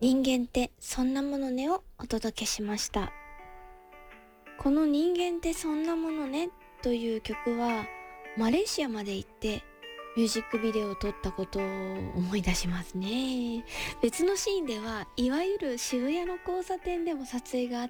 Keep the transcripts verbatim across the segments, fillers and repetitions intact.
人間ってそんなものねをお届けしました。この人間ってそんなものねという曲はマレーシアまで行ってミュージックビデオを撮ったことを思い出しますね。別のシーンではいわゆる渋谷の交差点でも撮影があって、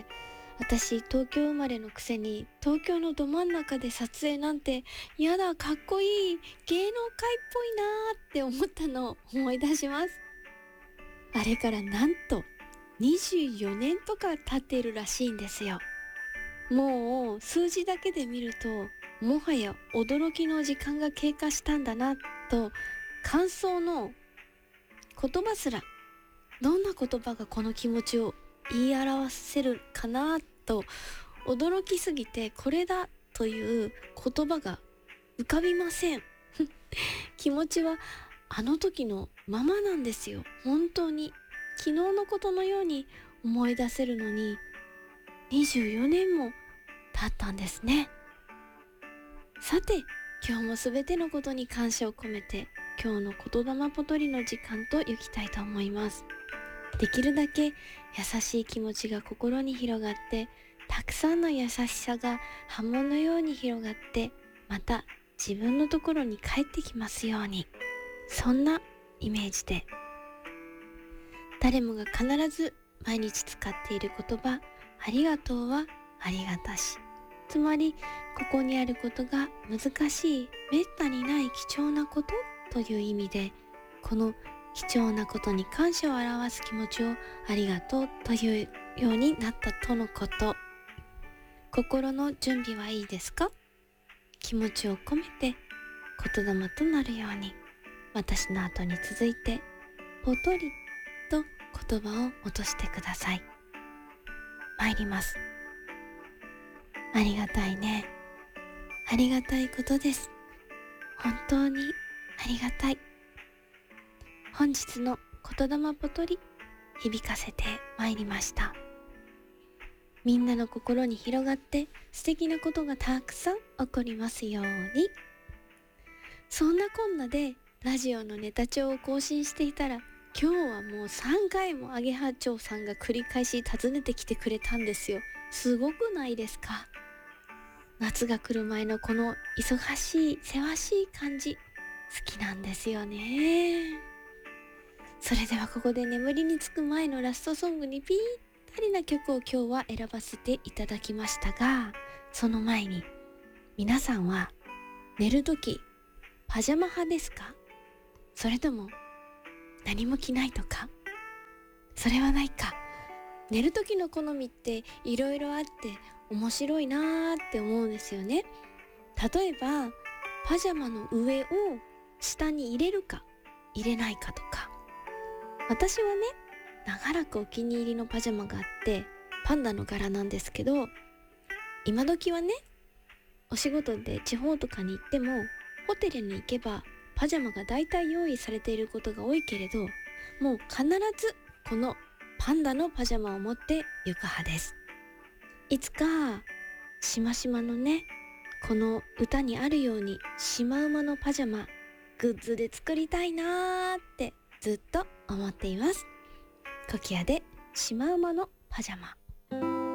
私東京生まれのくせに東京のど真ん中で撮影なんてやだ、かっこいい、芸能界っぽいなーって思ったのを思い出します。あれからなんとにじゅうよねんとか経っているらしいんですよ。もう数字だけで見るともはや驚きの時間が経過したんだなと、感想の言葉すら、どんな言葉がこの気持ちを言い表せるかなと驚きすぎて、これだという言葉が浮かびません。気持ちはあの時のままなんですよ。本当に昨日のことのように思い出せるのににじゅうよねんも経ったんですね。さて、今日もすべてのことに感謝を込めて今日の言霊ポトリの時間と行きたいと思います。できるだけ優しい気持ちが心に広がって、たくさんの優しさが波紋のように広がって、また自分のところに帰ってきますように、そんなイメージで。誰もが必ず毎日使っている言葉、ありがとうはありがたし、つまりここにあることが難しい、めったにない貴重なことという意味で、この貴重なことに感謝を表す気持ちをありがとうというようになったとのこと。心の準備はいいですか？気持ちを込めて言霊となるように、私の後に続いてポトリと言葉を落としてください。参ります。ありがたいね。ありがたいことです。本当にありがたい。本日の言霊ポトリ、響かせて参りました。みんなの心に広がって素敵なことがたくさん起こりますように。そんなこんなでラジオのネタ帳を更新していたら、今日はもうさんかいもアゲハチョウさんが繰り返し訪ねてきてくれたんですよ。すごくないですか？夏が来る前のこの忙しいせわしい感じ、好きなんですよね。それではここで眠りにつく前のラストソングにぴったりな曲を今日は選ばせていただきましたが、その前に皆さんは寝るときパジャマ派ですか？それとも何も着ないとか？それはないか。寝る時の好みっていろいろあって面白いなーって思うんですよね。例えばパジャマの上を下に入れるか入れないかとか。私はね、長らくお気に入りのパジャマがあって、パンダの柄なんですけど、今時はね、お仕事で地方とかに行ってもホテルに行けばパジャマがだいたい用意されていることが多いけれど、もう必ずこのパンダのパジャマを持って行く派です。いつかしましまのね、この歌にあるようにシマウマのパジャマグッズで作りたいなーってずっと思っています。コキアでシマウマのパジャマ。